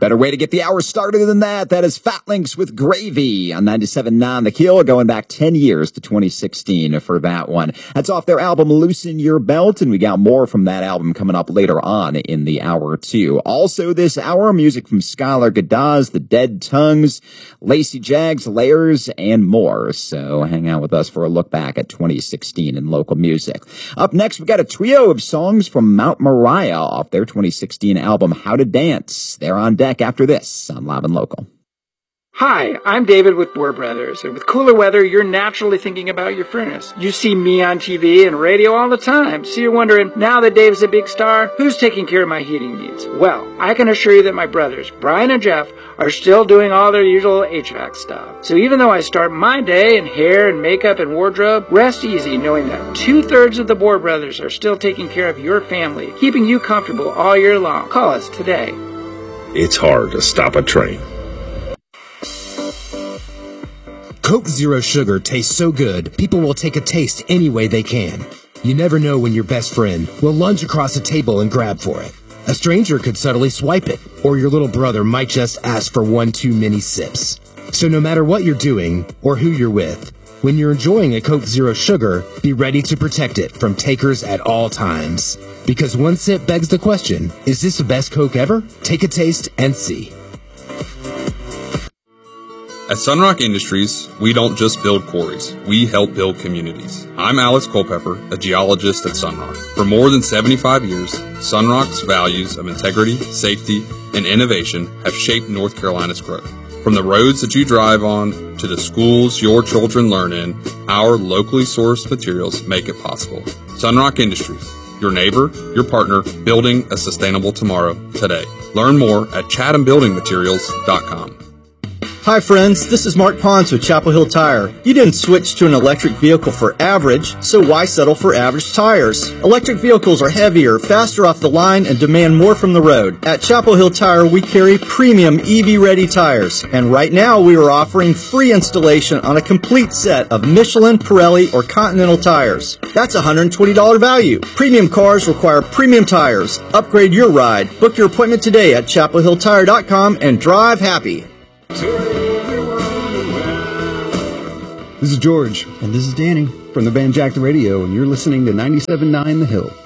better way to get the hour started than that. That is Fat Links with Gravy on 97.9 The Kill, going back 10 years to 2016 for that one. That's off their album Loosen Your Belt, and we got more from that album coming up later on in the hour, too. Also this hour, music from Skylar Gadaz, The Dead Tongues, Lacey Jags, Layers, and more. So hang out with us for a look back at 2016 in local music. Up next, we got a trio of songs from Mount Moriah off their 2016 album How to Dance. They're on deck after this on Live and Local. Hi, I'm David with Boer Brothers, and with cooler weather, you're naturally thinking about your furnace. You see me on TV and radio all the time, so you're wondering, now that Dave's a big star, who's taking care of my heating needs? Well, I can assure you that my brothers, Brian and Jeff, are still doing all their usual HVAC stuff. So even though I start my day in hair and makeup and wardrobe, rest easy knowing that 2/3 of the Boer Brothers are still taking care of your family, keeping you comfortable all year long. Call us today. It's hard to stop a train. Coke Zero Sugar tastes so good, people will take a taste any way they can. You never know when your best friend will lunge across a table and grab for it. A stranger could subtly swipe it, or your little brother might just ask for one too many sips. So no matter what you're doing, or who you're with, when you're enjoying a Coke Zero Sugar, be ready to protect it from takers at all times. Because one sip begs the question, is this the best Coke ever? Take a taste and see. At Sunrock Industries, we don't just build quarries, we help build communities. I'm Alex Culpepper, a geologist at Sunrock. For more than 75 years, Sunrock's values of integrity, safety, and innovation have shaped North Carolina's growth. From the roads that you drive on to the schools your children learn in, our locally sourced materials make it possible. Sunrock Industries, your neighbor, your partner, building a sustainable tomorrow today. Learn more at chathambuildingmaterials.com. Hi friends, this is Mark Pons with Chapel Hill Tire. You didn't switch to an electric vehicle for average, so why settle for average tires? Electric vehicles are heavier, faster off the line, and demand more from the road. At Chapel Hill Tire, we carry premium EV-ready tires, and right now we are offering free installation on a complete set of Michelin, Pirelli, or Continental tires. That's a $120 value. Premium cars require premium tires. Upgrade your ride. Book your appointment today at chapelhilltire.com and drive happy. This is George. And this is Danny. From the band Jack the Radio, and you're listening to 97.9 The Hill.